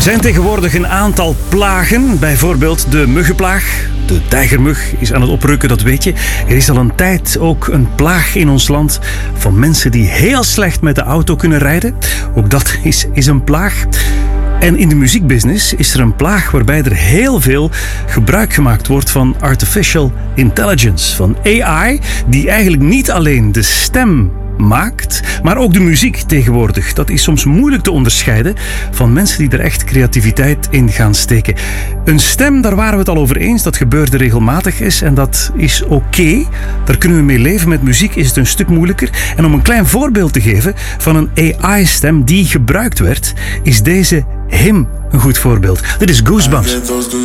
zijn tegenwoordig een aantal plagen, bijvoorbeeld de muggenplaag. De tijgermug is aan het oprukken, dat weet je. Er is al een tijd ook een plaag in ons land van mensen die heel slecht met de auto kunnen rijden. Ook dat is een plaag. En in de muziekbusiness is er een plaag waarbij er heel veel gebruik gemaakt wordt van artificial intelligence, van AI, die eigenlijk niet alleen de stem maakt, maar ook de muziek tegenwoordig. Dat is soms moeilijk te onderscheiden van mensen die er echt creativiteit in gaan steken. Een stem, daar waren we het al over eens, dat gebeurde regelmatig is en dat is oké. Daar kunnen we mee leven. Met muziek is het een stuk moeilijker. En om een klein voorbeeld te geven van een AI-stem die gebruikt werd, is deze Him een goed voorbeeld. Dit is Goosebumps.